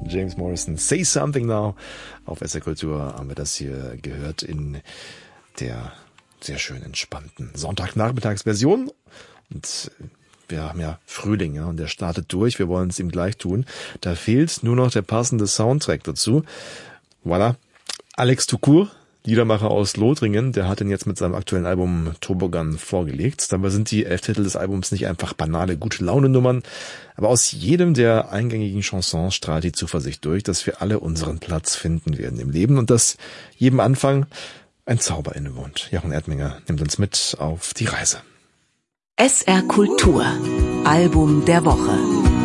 James Morrison, Say Something Now. Auf SR Kultur haben wir das hier gehört in der sehr schön entspannten Sonntagnachmittagsversion. Und wir haben ja Frühling, ja, und der startet durch. Wir wollen es ihm gleich tun. Da fehlt nur noch der passende Soundtrack dazu. Voilà. Alex Tukur, Liedermacher aus Lothringen, der hat ihn jetzt mit seinem aktuellen Album Toboggan vorgelegt. Dabei sind die 11 Titel des Albums nicht einfach banale Gute-Laune-Nummern, aber aus jedem der eingängigen Chansons strahlt die Zuversicht durch, dass wir alle unseren Platz finden werden im Leben und dass jedem Anfang ein Zauber innewohnt. Jochen Erdminger nimmt uns mit auf die Reise. SR Kultur, Album der Woche.